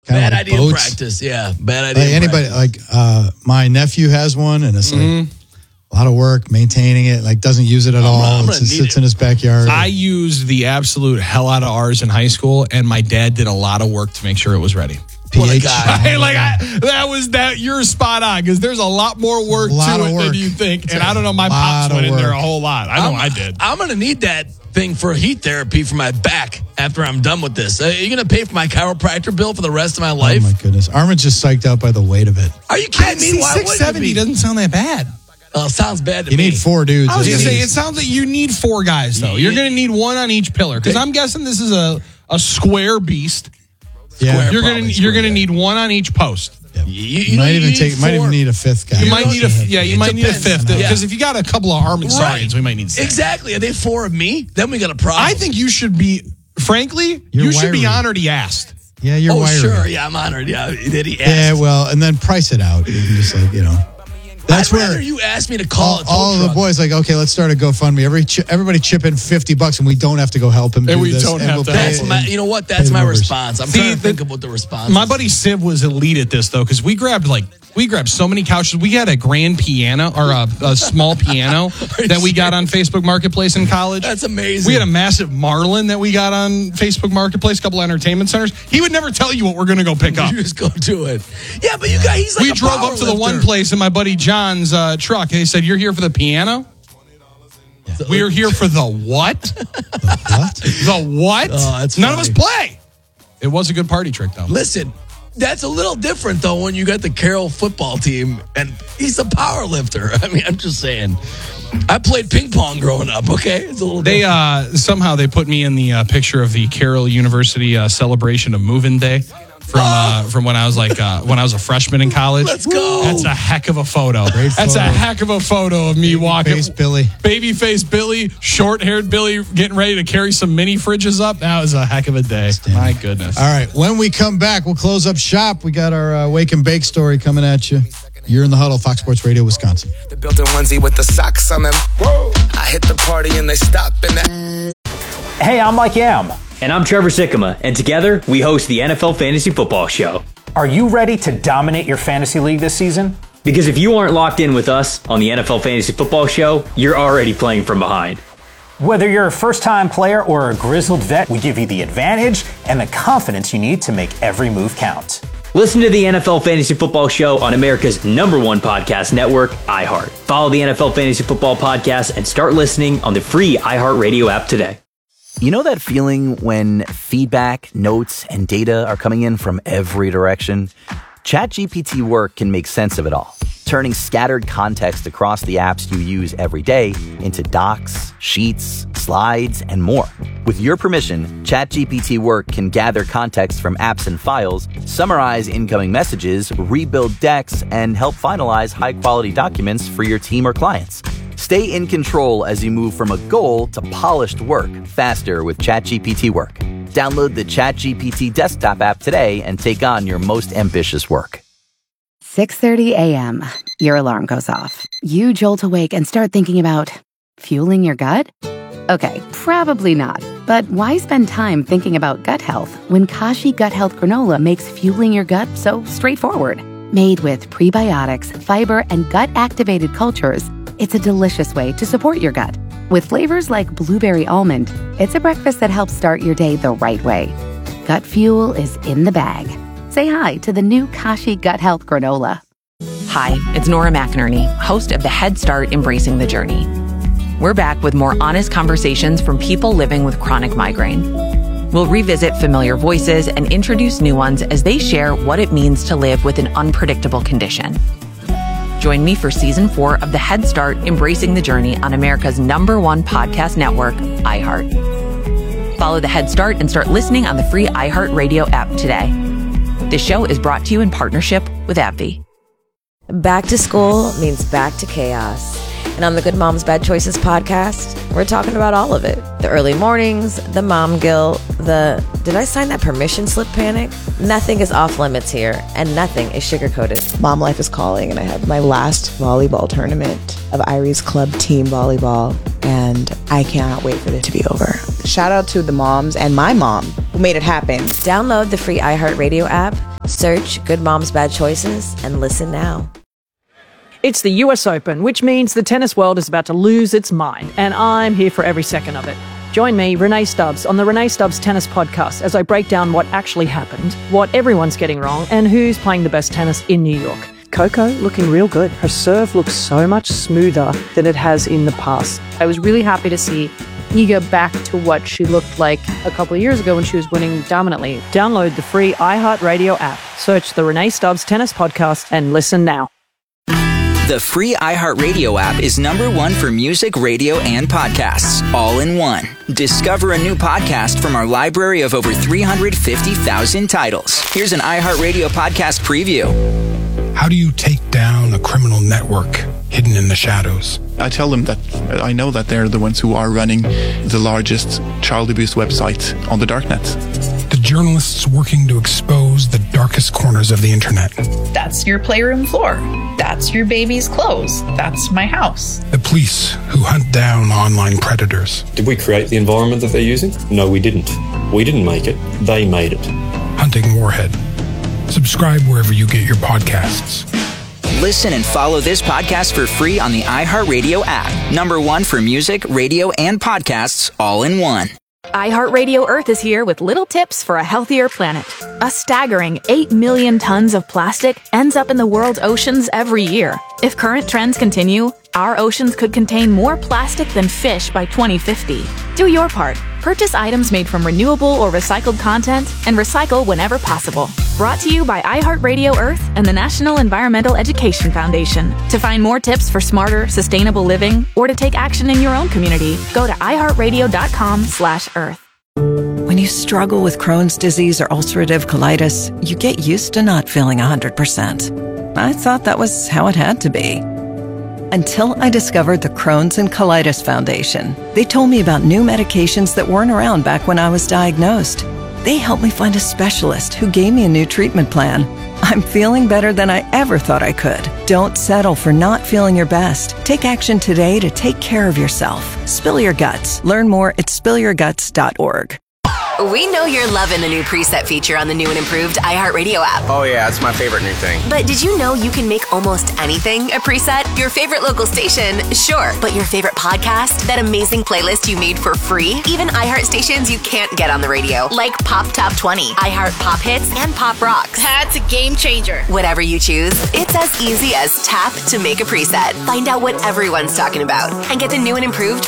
Bad like idea boats. practice. Yeah, bad idea. Like anybody, my nephew has one, and it's like a lot of work maintaining it. Like doesn't use it at all. It just sits in his backyard. I used the absolute hell out of ours in high school, and my dad did a lot of work to make sure it was ready. You're spot on because there's a lot more work to it than you think. And I don't know, my pops went in there a whole lot. I did. I'm going to need that thing for heat therapy for my back after I'm done with this. Are you going to pay for my chiropractor bill for the rest of my life? Oh, my goodness. Armin's just psyched out by the weight of it. Are you kidding me? Why 670 doesn't sound that bad. Sounds bad to me. You need 4 dudes. I was going to say, it sounds like you need 4 guys, though. You're going to need 1 on each pillar because I'm guessing this is a square beast. Yeah, you're gonna need 1 on each post. Yeah. You might even need a 5th guy. You might need a 5th because if you got a couple of Armin Sarians, we might need 6. Exactly. Are they 4 of me? Then we got a problem. I think you should be. Frankly, you should be honored he asked. Yeah, you're wiry. Sure. Yeah, I'm honored. Yeah, that he asked. Yeah, well, and then price it out. You can just That's I'd rather you asked me to call all the boys like, okay, let's start a GoFundMe. Everybody chip in $50 and we don't have to go help him. And we don't have to. You know what? That's my response. I'm trying to think about the response. My buddy Siv was elite at this though, because we grabbed so many couches. We had a grand piano or a small piano that we got on Facebook Marketplace in college. That's amazing. We had a massive Marlin that we got on Facebook Marketplace, a couple entertainment centers. He would never tell you what we're going to go pick up. You just go do it. Yeah, but you guys, he's like we drove up to the one place in my buddy John's truck. They said, "You're here for the piano?" Yeah. We are here for the what? The what? The what? Oh, that's None funny. of us play. It was a good party trick, though. Listen, that's a little different, though, when you got the Carroll football team, and he's a power lifter. I mean, I'm just saying. I played ping pong growing up, okay? It's a little different. Somehow they put me in the picture of the Carroll University celebration of Move-In Day from when I was a freshman in college. Let's go. That's a heck of a photo. That's a heck of a photo of me walking. Babyface Billy, short-haired Billy, getting ready to carry some mini fridges up. That was a heck of a day. My goodness. All right, when we come back, we'll close up shop. We got our Wake and Bake story coming at you. You're in the huddle, Fox Sports Radio, Wisconsin. The built-in onesie with the socks on them. Whoa. I hit the party and they stop in that. Hey, I'm Mike Yam. And I'm Trevor Sikkema, and together we host the NFL Fantasy Football Show. Are you ready to dominate your fantasy league this season? Because if you aren't locked in with us on the NFL Fantasy Football Show, you're already playing from behind. Whether you're a first-time player or a grizzled vet, we give you the advantage and the confidence you need to make every move count. Listen to the NFL Fantasy Football Show on America's #1 podcast network, iHeart. Follow the NFL Fantasy Football Podcast and start listening on the free iHeartRadio app today. You know that feeling when feedback, notes, and data are coming in from every direction? ChatGPT Work can make sense of it all, turning scattered context across the apps you use every day into docs, sheets, slides, and more. With your permission, ChatGPT Work can gather context from apps and files, summarize incoming messages, rebuild decks, and help finalize high-quality documents for your team or clients. Stay in control as you move from a goal to polished work faster with ChatGPT Work. Download the ChatGPT desktop app today and take on your most ambitious work. 6:30 a.m. Your alarm goes off. You jolt awake and start thinking about fueling your gut? Okay, probably not. But why spend time thinking about gut health when Kashi Gut Health Granola makes fueling your gut so straightforward? Made with prebiotics, fiber, and gut-activated cultures, it's a delicious way to support your gut. With flavors like blueberry almond, it's a breakfast that helps start your day the right way. Gut fuel is in the bag. Say hi to the new Kashi Gut Health Granola. Hi, it's Nora McInerney, host of the Head Start Embracing the Journey. We're back with more honest conversations from people living with chronic migraine. We'll revisit familiar voices and introduce new ones as they share what it means to live with an unpredictable condition. Join me for Season 4 of the Head Start Embracing the Journey on America's #1 podcast network, iHeart. Follow the Head Start and start listening on the free iHeartRadio app today. This show is brought to you in partnership with AbbVie. Back to school means back to chaos. And on the Good Moms Bad Choices podcast, we're talking about all of it. The early mornings, the mom guilt, the did I sign that permission slip panic? Nothing is off limits here, and nothing is sugar-coated. Mom life is calling, and I have my last volleyball tournament of Irie's Club team volleyball, and I cannot wait for it to be over. Shout out to the moms and my mom who made it happen. Download the free iHeartRadio app, Search Good Moms Bad Choices and listen now. It's the US Open, which means the tennis world is about to lose its mind, and I'm here for every second of it. Join me, Renee Stubbs, on the Renee Stubbs Tennis Podcast as I break down what actually happened, what everyone's getting wrong, and who's playing the best tennis in New York. Coco looking real good. Her serve looks so much smoother than it has in the past. I was really happy to see Iga back to what she looked like a couple of years ago when she was winning dominantly. Download the free iHeartRadio app. Search the Renee Stubbs Tennis Podcast and listen now. The free iHeartRadio app is #1 for music, radio, and podcasts, all in one. Discover a new podcast from our library of over 350,000 titles. Here's an iHeartRadio podcast preview. How do you take down a criminal network hidden in the shadows? I tell them that I know that they're the ones who are running the largest child abuse website on the darknet. The journalists working to expose the darkest corners of the internet. That's your playroom floor. That's your baby's clothes. That's my house. The police who hunt down online predators. Did we create the environment that they're using? No, we didn't. We didn't make it. They made it. Hunting Warhead. Subscribe wherever you get your podcasts. Listen and follow this podcast for free on the iHeartRadio app. #1 for music, radio, and podcasts, all in one. iHeartRadio Earth is here with little tips for a healthier planet. A staggering 8 million tons of plastic ends up in the world's oceans every year. If current trends continue, our oceans could contain more plastic than fish by 2050. Do your part. Purchase items made from renewable or recycled content and recycle whenever possible. Brought to you by iHeartRadio Earth and the National Environmental Education Foundation. To find more tips for smarter, sustainable living or to take action in your own community, go to iHeartRadio.com/earth. When you struggle with Crohn's disease or ulcerative colitis, you get used to not feeling 100%. I thought that was how it had to be. Until I discovered the Crohn's and Colitis Foundation. They told me about new medications that weren't around back when I was diagnosed. They helped me find a specialist who gave me a new treatment plan. I'm feeling better than I ever thought I could. Don't settle for not feeling your best. Take action today to take care of yourself. Spill your guts. Learn more at spillyourguts.org. We know you're loving the new preset feature on the new and improved iHeartRadio app. Oh yeah, it's my favorite new thing. But did you know you can make almost anything a preset? Your favorite local station, sure. But your favorite podcast? That amazing playlist you made for free? Even iHeart stations you can't get on the radio, like Pop Top 20, iHeart Pop Hits, and Pop Rocks. That's a game changer. Whatever you choose, it's as easy as tap to make a preset. Find out what everyone's talking about and get the new and improved